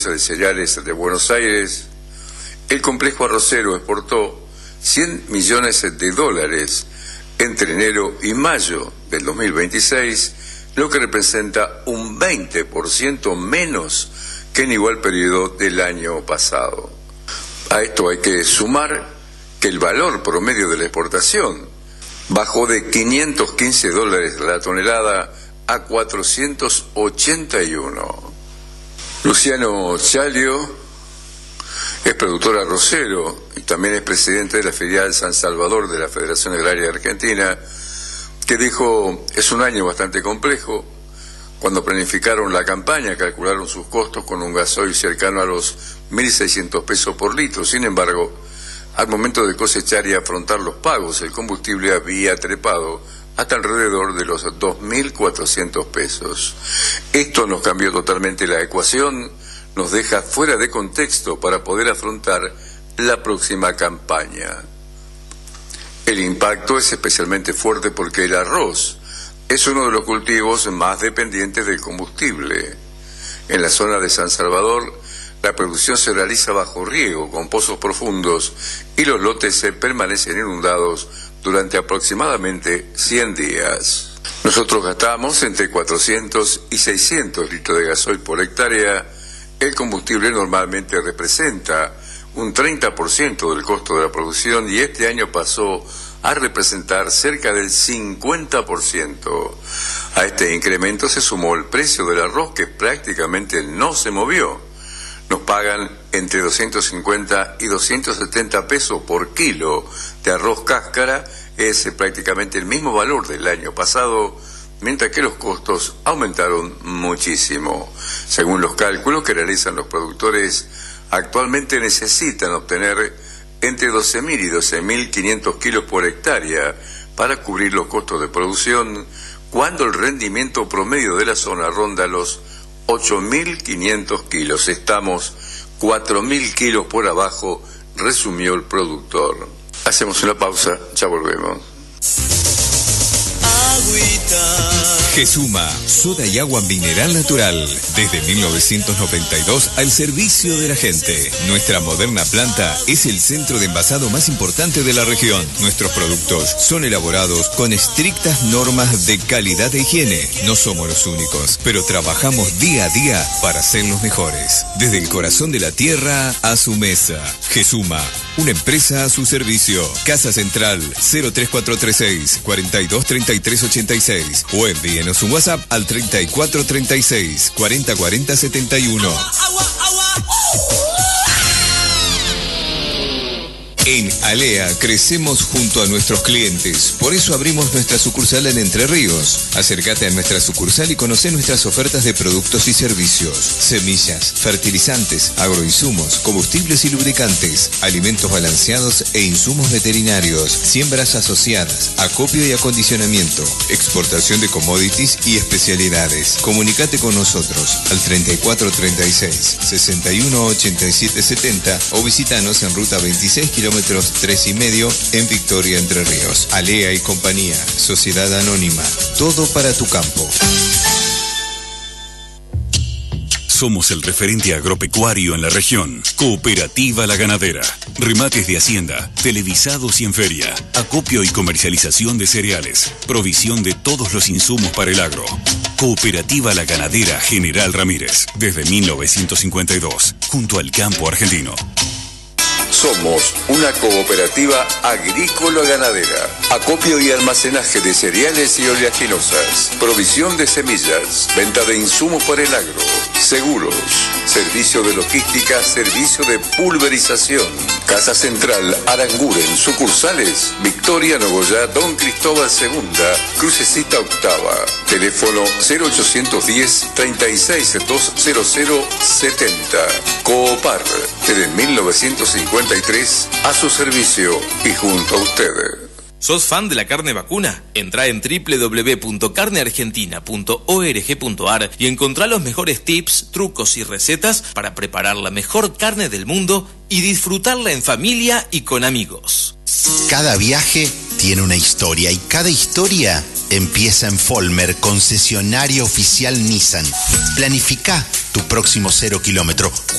de cereales de Buenos Aires, el complejo arrocero exportó $100 millones entre enero y mayo del 2026, lo que representa un 20% menos que en igual periodo del año pasado. A esto hay que sumar que el valor promedio de la exportación bajó de $515 la tonelada a 481. Luciano Chalio es productor arrocero y también es presidente de la filial San Salvador de la Federación Agraria Argentina, que dijo: es un año bastante complejo. Cuando planificaron la campaña calcularon sus costos con un gasoil cercano a los 1.600 pesos por litro. Sin embargo, al momento de cosechar y afrontar los pagos, el combustible había trepado hasta alrededor de los 2.400 pesos. Esto nos cambió totalmente la ecuación, nos deja fuera de contexto para poder afrontar la próxima campaña. El impacto es especialmente fuerte porque el arroz es uno de los cultivos más dependientes del combustible. En la zona de San Salvador, la producción se realiza bajo riego, con pozos profundos, y los lotes se permanecen inundados durante aproximadamente 100 días. Nosotros gastamos entre 400 y 600 litros de gasoil por hectárea. El combustible normalmente representa un 30% del costo de la producción y este año pasó a representar cerca del 50%. A este incremento se sumó el precio del arroz, que prácticamente no se movió. Nos pagan entre 250 y 270 pesos por kilo de arroz cáscara, es prácticamente el mismo valor del año pasado, mientras que los costos aumentaron muchísimo. Según los cálculos que realizan los productores, actualmente necesitan obtener entre 12.000 y 12.500 kilos por hectárea para cubrir los costos de producción, cuando el rendimiento promedio de la zona ronda los 8.500 kilos. Estamos 4.000 kilos por abajo, resumió el productor. Hacemos una pausa, ya volvemos. Gesuma, soda y agua mineral natural. Desde 1992 al servicio de la gente. Nuestra moderna planta es el centro de envasado más importante de la región. Nuestros productos son elaborados con estrictas normas de calidad e higiene. No somos los únicos, pero trabajamos día a día para ser los mejores. Desde el corazón de la tierra a su mesa. Gesuma, una empresa a su servicio. Casa Central 03436 423386 o envíenos un WhatsApp al 3436 404071. En Alea crecemos junto a nuestros clientes, por eso abrimos nuestra sucursal en Entre Ríos. Acércate a nuestra sucursal y conoce nuestras ofertas de productos y servicios: semillas, fertilizantes, agroinsumos, combustibles y lubricantes, alimentos balanceados e insumos veterinarios, siembras asociadas, acopio y acondicionamiento, exportación de commodities y especialidades. Comunicate con nosotros al 3436 618770 o visítanos en ruta 26 kilómetros 3,5 en Victoria, Entre Ríos. Alea y compañía, sociedad anónima, todo para tu campo. Somos el referente agropecuario en la región. Cooperativa La Ganadera. Remates de hacienda, televisados y en feria. Acopio y comercialización de cereales. Provisión de todos los insumos para el agro. Cooperativa La Ganadera General Ramírez. Desde 1952. Junto al campo argentino. Somos una cooperativa agrícola-ganadera. Acopio y almacenaje de cereales y oleaginosas. Provisión de semillas. Venta de insumos para el agro. Seguros. Servicio de logística. Servicio de pulverización. Casa Central Aranguren. Sucursales: Victoria, Nogoyá, Don Cristóbal II, Crucecita Octava. Teléfono 0810 36-20070. Coopar. Desde 1953 a su servicio y junto a usted. ¿Sos fan de la carne vacuna? Entrá en www.carneargentina.org.ar y encontrá los mejores tips, trucos y recetas para preparar la mejor carne del mundo y disfrutarla en familia y con amigos. Cada viaje tiene una historia y cada historia empieza en Folmer, concesionaria oficial Nissan. Planifica tu próximo 0 kilómetro.